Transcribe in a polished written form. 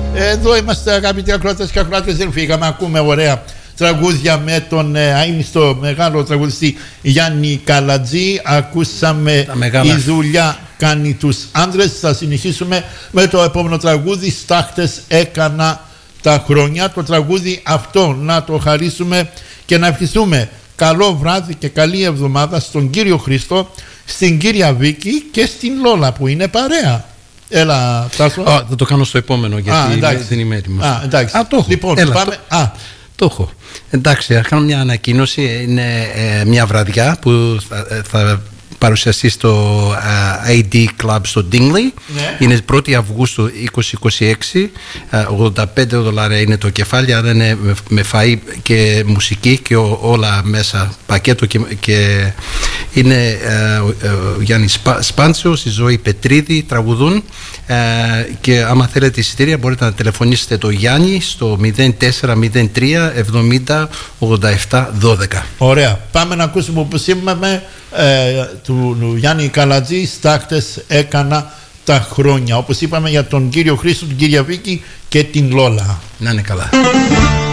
Εδώ είμαστε, αγαπητοί ακροατές και ακροάτες, δεν φύγαμε, ακούμε ωραία τραγούδια με τον αείμνηστο μεγάλο τραγουδιστή Γιάννη Καλατζή. Ακούσαμε «Η δουλειά κάνει τους άντρες». Θα συνεχίσουμε με το επόμενο τραγούδι, «Στάχτες έκανα τα χρόνια». Το τραγούδι αυτό να το χαρίσουμε και να ευχηθούμε καλό βράδυ και καλή εβδομάδα στον κύριο Χρήστο, στην κύρια Βίκη και στην Λόλα που είναι παρέα. Έλα, Τάσο. Θα το κάνω στο επόμενο γιατί δεν είμαι έτοιμος. Εντάξει. Το έχω. Λοιπόν, έλα, πάμε. Το έχω. Εντάξει, θα κάνω μια ανακοίνωση. Είναι μια βραδιά που θα παρουσιαστεί στο AD Club στο Dingley. Ναι. Είναι 1η Αυγούστου 2026. $85 είναι το κεφάλι, άρα είναι με φαΐ και μουσική και όλα μέσα πακέτο και είναι ο Γιάννης Σπάντσος, η Ζωή Πετρίδη τραγουδούν και άμα θέλετε εισιτήρια μπορείτε να τηλεφωνήσετε το Γιάννη στο 0403 70 87 12. Ωραία, πάμε να ακούσουμε όπως είπαμε του Γιάννη Καλατζή, «Στάχτες έκανα τα χρόνια». Όπως είπαμε για τον κύριο Χρήστο, την κυρία Βίκη και την Λόλα. Να είναι καλά.